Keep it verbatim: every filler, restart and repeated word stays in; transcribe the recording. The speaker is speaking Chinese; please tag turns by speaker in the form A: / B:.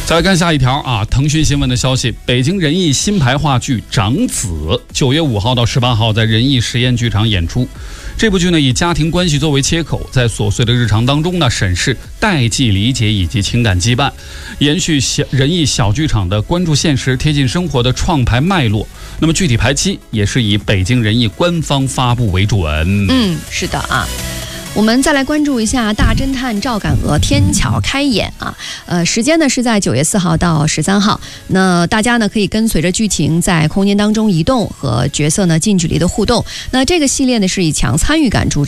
A: 再来看下一条啊，腾讯新闻的消息，北京人艺新排话剧《长子》九月五号到十八号在人艺实验剧场演出。这部剧呢，以家庭关系作为切口，在琐碎的日常当中呢，审视代际理解以及情感羁绊，延续小人艺小剧场的关注现实、贴近生活的创排脉络。那么具体排期也是以北京人艺官方发布为准。
B: 嗯，是的啊。我们再来关注一下大侦探赵敢鹅天桥开演啊，呃，时间呢是在九月四号到十三号。那大家呢可以跟随着剧情在空间当中移动，和角色呢近距离的互动。那这个系列呢是以强参与感著